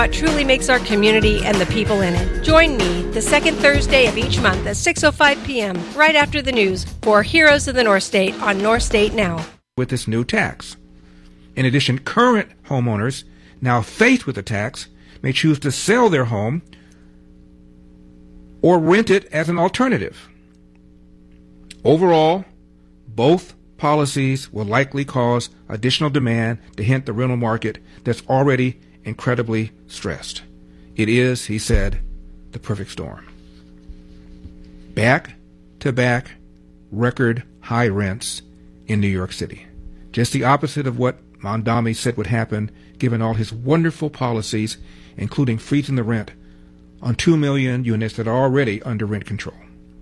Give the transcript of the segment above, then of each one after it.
What truly makes our community and the people in it. Join me the second Thursday of each month at 6:05 p.m. right after the news for Heroes of the North State on North State Now. With this new tax. In addition, current homeowners now faced with the tax may choose to sell their home or rent it as an alternative. Overall, both policies will likely cause additional demand to hit the rental market that's already incredibly stressed. It is, he said, the perfect storm. Back-to-back record high rents in New York City. Just the opposite of what Mamdani said would happen given all his wonderful policies, including freezing the rent on 2 million units that are already under rent control.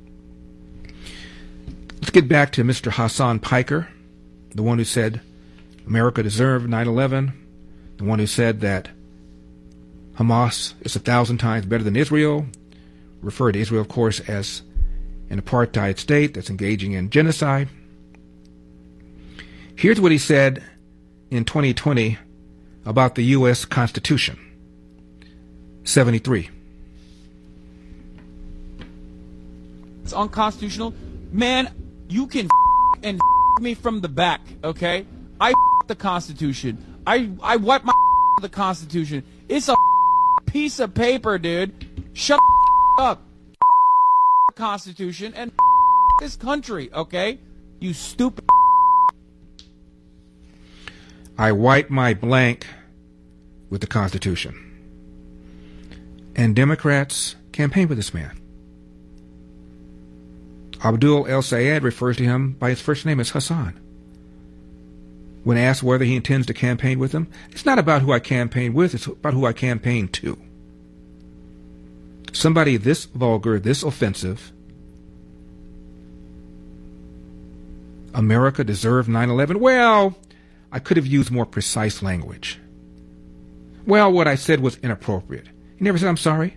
Let's get back to Mr. Hassan Piker, the one who said America deserved 9/11, the one who said that Hamas is 1,000 times better than Israel, referred to Israel, of course, as an apartheid state that's engaging in genocide. Here's what he said in 2020 about the U.S. Constitution. 73. It's unconstitutional. Man, you can and me from the back, okay? I the Constitution. I wipe my the Constitution. It's a piece of paper, dude. Shut up. The Constitution and this country, okay? You stupid. I wipe my blank with the Constitution. And Democrats campaign for this man. Abdul El-Sayed refers to him by his first name as Hassan. When asked whether he intends to campaign with him, it's not about who I campaign with, it's about who I campaign to. Somebody this vulgar, this offensive. America deserved 9/11. Well, I could have used more precise language. Well, what I said was inappropriate. He never said, I'm sorry.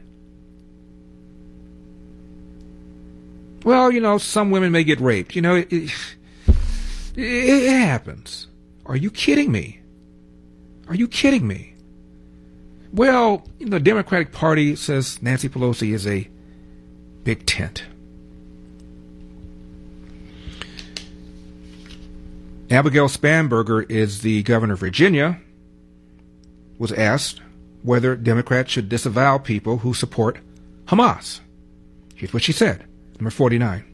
Well, some women may get raped. It happens. Are you kidding me? Are you kidding me? Well, the Democratic Party says Nancy Pelosi is a big tent. Abigail Spanberger is the governor of Virginia, was asked whether Democrats should disavow people who support Hamas. Here's what she said. Number 49.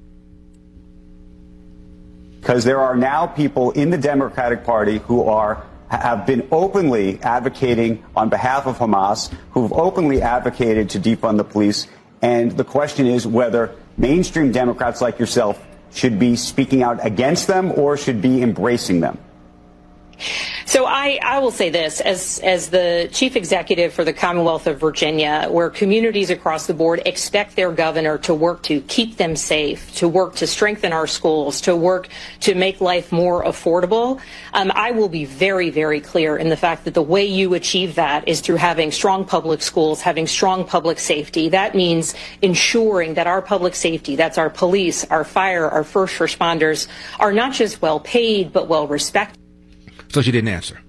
Because there are now people in the Democratic Party who have been openly advocating on behalf of Hamas, who've openly advocated to defund the police. And the question is whether mainstream Democrats like yourself should be speaking out against them or should be embracing them. So I will say this, as the chief executive for the Commonwealth of Virginia, where communities across the board expect their governor to work to keep them safe, to work to strengthen our schools, to work to make life more affordable, I will be very, very clear in the fact that the way you achieve that is through having strong public schools, having strong public safety. That means ensuring that our public safety, that's our police, our fire, our first responders, are not just well paid, but well respected. So she didn't answer.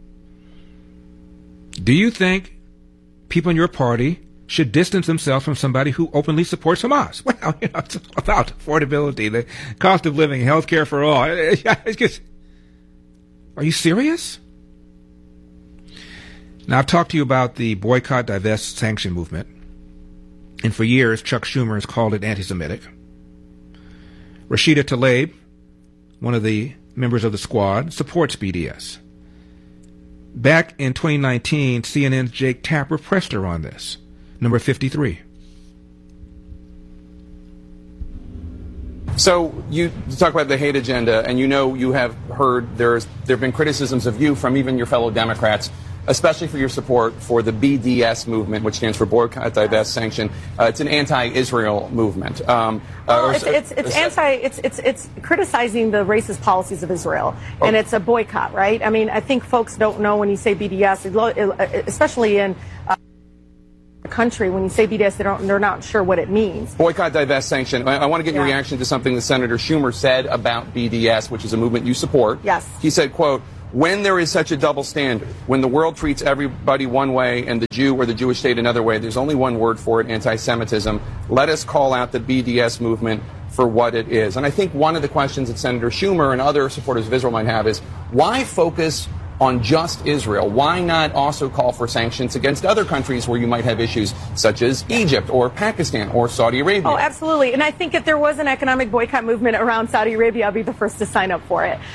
Do you think people in your party should distance themselves from somebody who openly supports Hamas? Well, it's about affordability, the cost of living, health care for all. It's just, are you serious? Now, I've talked to you about the boycott, divest, sanction movement. And for years, Chuck Schumer has called it anti-Semitic. Rashida Tlaib, one of the members of the squad, supports BDS. Back in 2019, CNN's Jake Tapper pressed her on this. Number 53. So you talk about the hate agenda, and you have heard there have been criticisms of you from even your fellow Democrats, especially for your support for the BDS movement, which stands for Boycott, Divest, Sanction. It's an anti-Israel movement. It's criticizing the racist policies of Israel, and it's a boycott, right? I mean, I think folks don't know when you say BDS, especially in the country, when you say BDS, they're not sure what it means. Boycott, divest, sanction. I want to get your reaction to something that Senator Schumer said about BDS, which is a movement you support. Yes. He said, quote, when there is such a double standard, when the world treats everybody one way and the Jew or the Jewish state another way, there's only one word for it, anti-Semitism. Let us call out the BDS movement for what it is. And I think one of the questions that Senator Schumer and other supporters of Israel might have is, why focus on just Israel? Why not also call for sanctions against other countries where you might have issues such as Egypt or Pakistan or Saudi Arabia? Oh, absolutely. And I think if there was an economic boycott movement around Saudi Arabia, I'll be the first to sign up for it.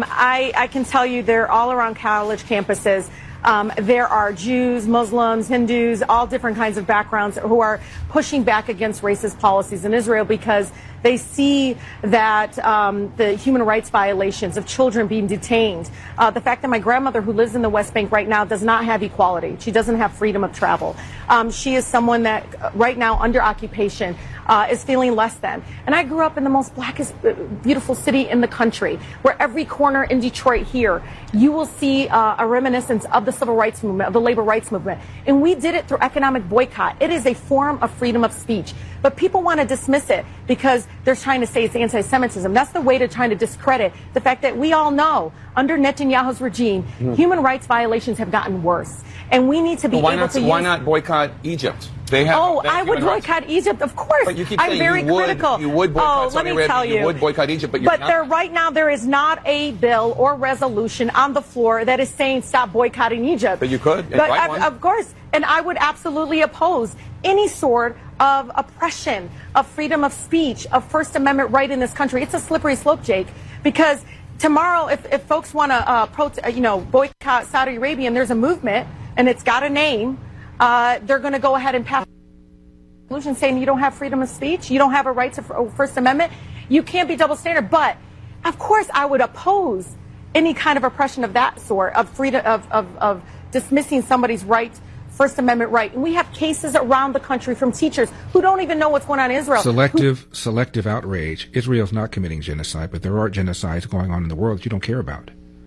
I can tell you they're all around college campuses. There are Jews, Muslims, Hindus, all different kinds of backgrounds who are pushing back against racist policies in Israel because they see that the human rights violations of children being detained, the fact that my grandmother who lives in the West Bank right now does not have equality. She doesn't have freedom of travel. She is someone that right now under occupation is feeling less than. And I grew up in the most blackest, beautiful city in the country, where every corner in Detroit here, you will see a reminiscence of the civil rights movement, of the labor rights movement. And we did it through economic boycott. It is a form of freedom of speech. But people want to dismiss it because they're trying to say it's anti-Semitism. That's the way to trying to discredit the fact that we all know under Netanyahu's regime, human rights violations have gotten worse. And we need to be able to use... Why not boycott Egypt? I would boycott Egypt, of course. But you keep I'm very critical. You would boycott Saudi Arabia, you would boycott Egypt, but you're not. Right now there is not a bill or resolution on the floor that is saying stop boycotting Egypt. But you could. Of course. And I would absolutely oppose any sort of oppression, of freedom of speech, of First Amendment right in this country. It's a slippery slope, Jake, because tomorrow if folks want to boycott Saudi Arabia and there's a movement and it's got a name, they're going to go ahead and pass a resolution saying you don't have freedom of speech, you don't have a right to First Amendment, you can't be double standard. But of course I would oppose any kind of oppression of that sort, of freedom of dismissing somebody's right, First Amendment right. And we have cases around the country from teachers who don't even know what's going on in Israel. Selective outrage. Israel's not committing genocide, but there are genocides going on in the world that you don't care about.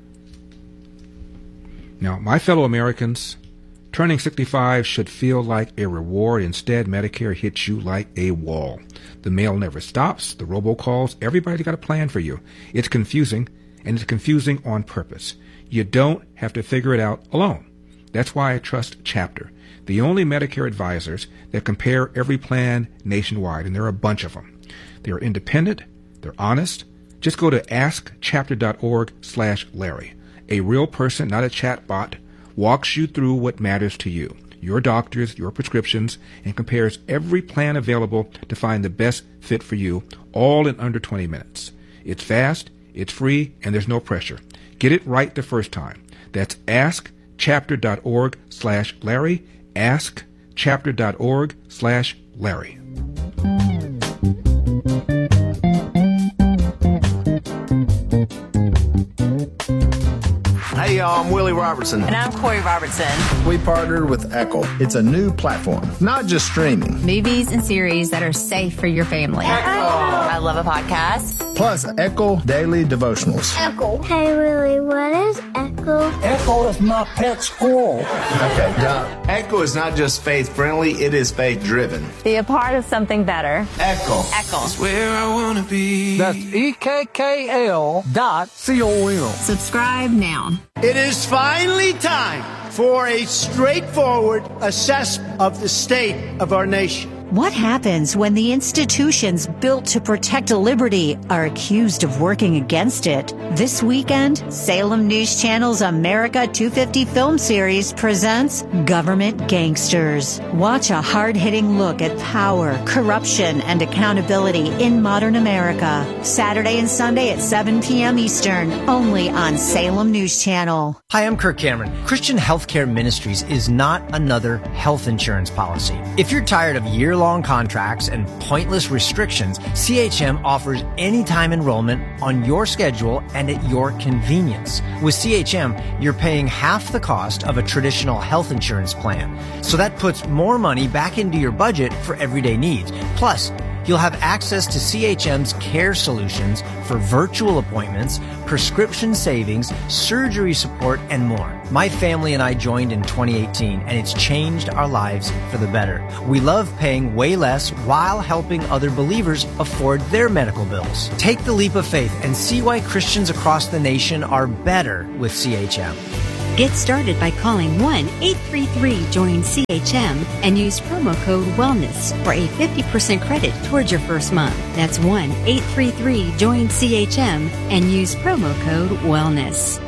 Now, my fellow Americans, turning 65 should feel like a reward. Instead, Medicare hits you like a wall. The mail never stops. The robocalls. Everybody's got a plan for you. It's confusing, and it's confusing on purpose. You don't have to figure it out alone. That's why I trust Chapter, the only Medicare advisors that compare every plan nationwide, and there are a bunch of them. They are independent. They're honest. Just go to askchapter.org/Larry. A real person, not a chat bot, walks you through what matters to you, your doctors, your prescriptions, and compares every plan available to find the best fit for you, all in under 20 minutes. It's fast, it's free, and there's no pressure. Get it right the first time. That's askchapter.org/Larry, askchapter.org/Larry. Hey, y'all, I'm Willie Robertson. And I'm Corey Robertson. We partnered with Echo. It's a new platform, not just streaming. Movies and series that are safe for your family. Echo! I love a podcast. Plus, Echo Daily Devotionals. Echo. Hey, Willie, what is Echo? Echo is my pet squirrel. Okay, Doc. Echo is not just faith-friendly, it is faith-driven. Be a part of something better. Echo. Echo. That's where I want to be. That's EKKL.com. Subscribe now. It is finally time for a straightforward assessment of the state of our nation. What happens when the institutions built to protect liberty are accused of working against it? This weekend, Salem News Channel's America 250 film series presents Government Gangsters. Watch a hard-hitting look at power, corruption, and accountability in modern America. Saturday and Sunday at 7 p.m. Eastern, only on Salem News Channel. Hi, I'm Kirk Cameron. Christian Healthcare Ministries is not another health insurance policy. If you're tired of year-long contracts and pointless restrictions, CHM offers anytime enrollment on your schedule and at your convenience. With CHM, you're paying half the cost of a traditional health insurance plan. So that puts more money back into your budget for everyday needs. Plus, You'll have access to CHM's care solutions for virtual appointments, prescription savings, surgery support, and more. My family and I joined in 2018, and it's changed our lives for the better. We love paying way less while helping other believers afford their medical bills. Take the leap of faith and see why Christians across the nation are better with CHM. Get started by calling 1-833-JOIN-CHM and use promo code WELLNESS for a 50% credit towards your first month. That's 1-833-JOIN-CHM and use promo code WELLNESS.